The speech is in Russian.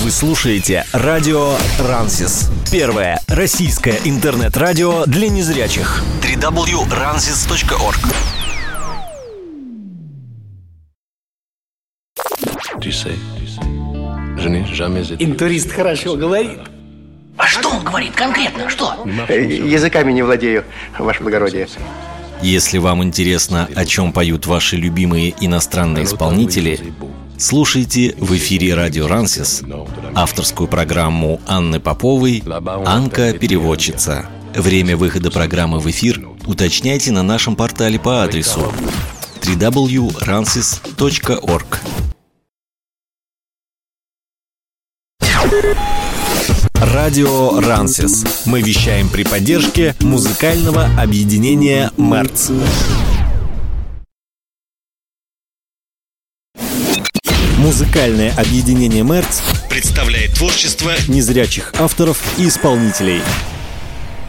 Вы слушаете радио Рансис. Первое российское интернет-радио для незрячих. www.ransis.org. Интурист хорошо говорит. А что он говорит конкретно? Что? Языками не владею, ваше благородие. Если вам интересно, о чем поют ваши любимые иностранные исполнители, слушайте в эфире радио Рансис авторскую программу Анны Поповой «Анка переводчица». Время выхода программы в эфир уточняйте на нашем портале по адресу www.ransis.org. Радио Рансис. Мы вещаем при поддержке музыкального объединения «Мерц». Музыкальное объединение «Мерц» представляет творчество незрячих авторов и исполнителей.